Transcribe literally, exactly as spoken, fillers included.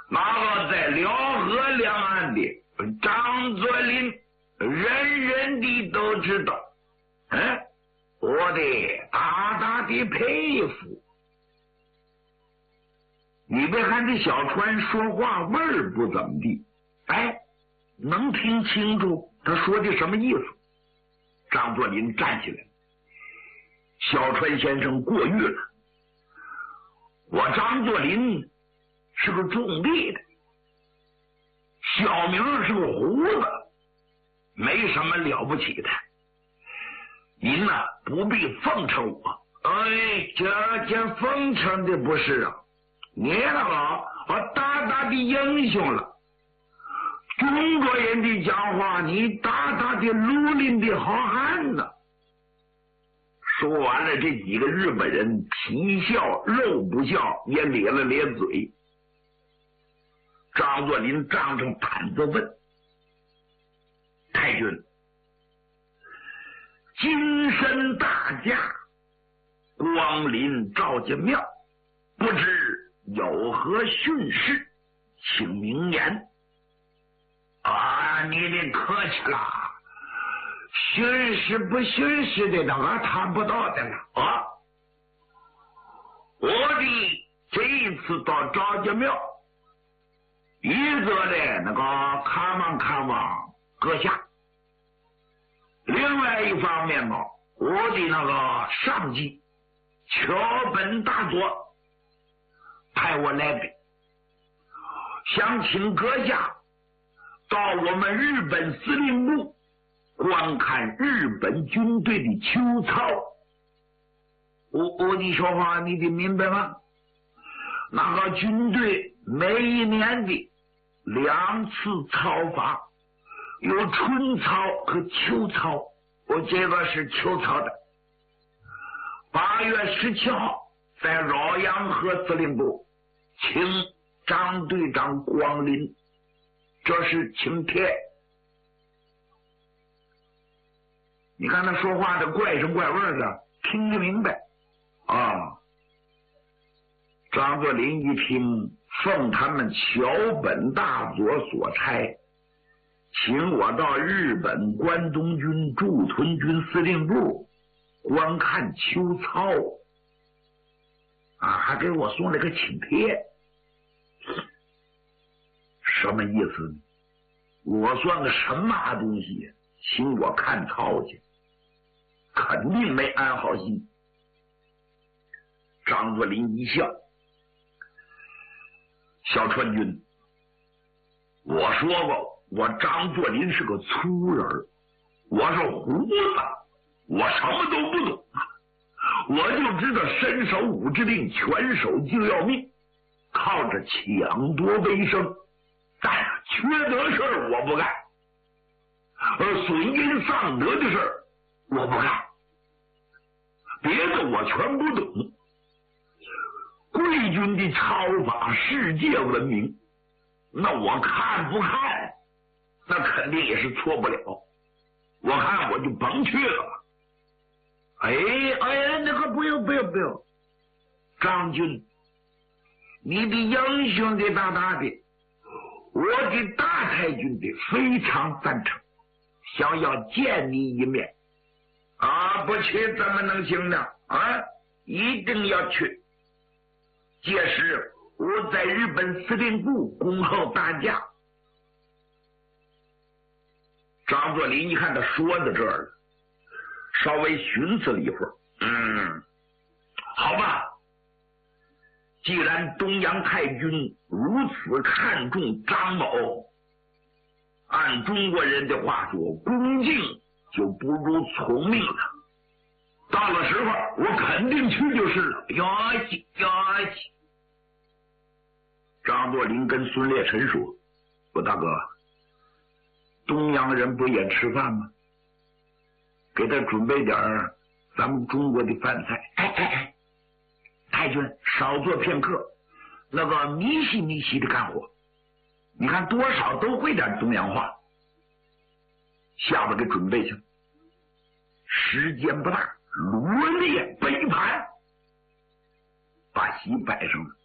那个在辽河两岸的张作霖，人人的都知道。嗯，我的大大的佩服。你别看这小船说话味儿不怎么地，哎，能听清楚他说的什么意思。张作霖站起来，小川先生过誉了，我张作霖是个种地的，小名是个胡子，没什么了不起的。您呐、啊、不必奉承我。哎，这这奉承的不是啊，你那个我大大的英雄了。中国人的讲话，你大大的绿林的好汉呢。说完了，这几个日本人皮笑肉不笑，也咧了咧嘴。张作霖张着胆子问太君：金身大驾，光临赵家庙，不知有何训示，请明言。啊，你得客气了，巡视不巡视的那个谈不到的了啊！我的这一次到赵家庙，一个的那个看望看望阁下，另外一方面嘛，我的那个上级桥本大佐派我来的，想请阁下到我们日本司令部观看日本军队的秋操。我我的说话你得明白吗？那个军队每一年的两次操法，有春操和秋操，我这个是秋操的。八月十七号在饶阳河司令部，请张队长光临，这是请帖。你看他说话的怪声怪味的，听得明白啊。张作霖一听，奉他们桥本大佐所差，请我到日本关东军驻屯军司令部观看秋操啊，还给我送了个请帖。什么意思呢？我算个什么东西，请我看操去，肯定没安好心。张作霖一笑，小川军，我说过我张作霖是个粗人，我是胡子，我什么都不懂，我就知道伸手五指令，拳手就要命，靠着抢夺为生，但缺德事儿我不干，而损阴丧德的事儿我不干，别的我全不懂。贵军的操法世界闻名，那我看不看，那肯定也是错不了，我看我就甭去了。哎哎，那个不用不用不用，张军，你的英雄的大大的，我的大太君的非常赞成，想要见你一面啊，不去怎么能行呢？啊，一定要去。届时我在日本司令部恭候大驾。张作霖一看他说到这儿了，稍微寻思了一会儿，嗯，好吧，既然东洋太君如此看重张某，按中国人的话说，恭敬就不如从命了。到了时候我肯定去就是了。哟西哟西。张作霖跟孙烈臣说：“我大哥，东洋人不也吃饭吗？给他准备点咱们中国的饭菜。哎哎哎，太君少做片刻，那个密西密西的干活，你看多少都会点东洋话，下边给准备去。时间不大，罗列杯盘，把席摆上了。